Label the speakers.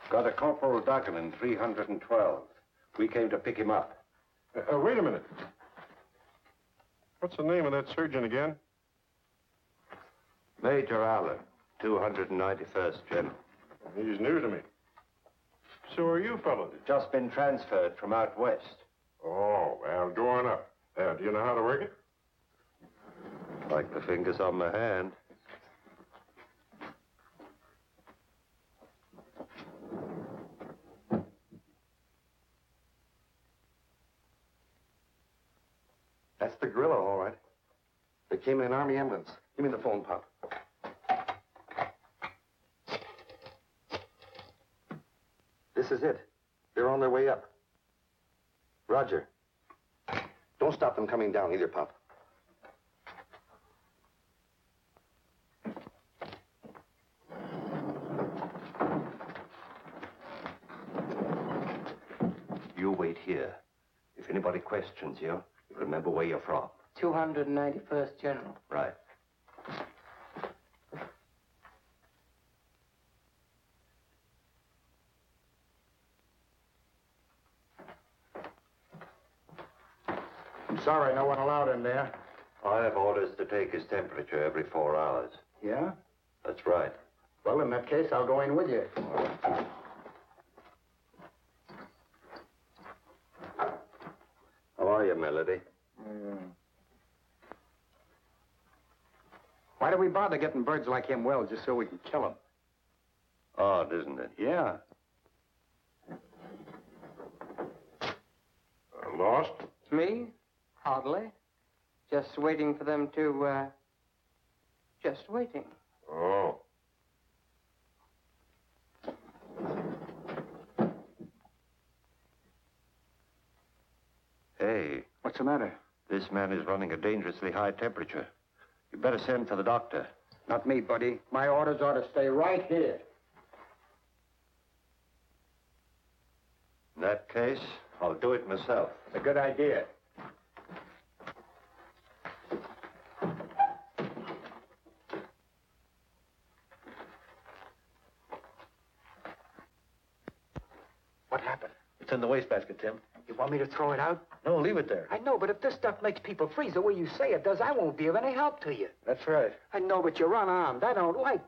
Speaker 1: Got a Corporal Duggan in 312. We came to pick him up.
Speaker 2: Wait a minute. What's the name of that surgeon again?
Speaker 1: Major Allen, 291st General.
Speaker 2: He's new to me. So are you fellows?
Speaker 1: Just been transferred from out west.
Speaker 2: Oh, well, go on up. Do you know how to work it?
Speaker 1: Like the fingers on my hand.
Speaker 3: That's the gorilla, all right. They came in an army ambulance. Give me the phone, Pop. This is it. They're on their way up. Roger. Don't stop them coming down either, Pop.
Speaker 1: You wait here. If anybody questions you, remember where you're from.
Speaker 4: 291st General.
Speaker 1: Right.
Speaker 5: I'm sorry, no one allowed in there.
Speaker 1: I have orders to take his temperature every 4 hours.
Speaker 5: Yeah?
Speaker 1: That's right.
Speaker 5: Well, in that case, I'll go in with you.
Speaker 1: How are you, Melody?
Speaker 5: Why do we bother getting birds like him well just so we can kill them?
Speaker 1: Odd, isn't it?
Speaker 5: Yeah.
Speaker 2: Lost?
Speaker 4: Me? Hardly. Just waiting for them to, just waiting.
Speaker 2: Oh.
Speaker 1: Hey,
Speaker 5: What's the matter?
Speaker 1: this man is running a dangerously high temperature. You better send for the doctor.
Speaker 5: Not me, buddy. My orders are to stay right here.
Speaker 1: In that case, I'll do it myself.
Speaker 5: It's a good idea. What happened?
Speaker 3: It's in the wastebasket, Tim.
Speaker 5: You want me to throw it out?
Speaker 3: No, leave it there.
Speaker 5: I know, but if this stuff makes people freeze the way you say it does, I won't be of any help to you.
Speaker 3: That's right.
Speaker 5: I know, but you're unarmed. I don't like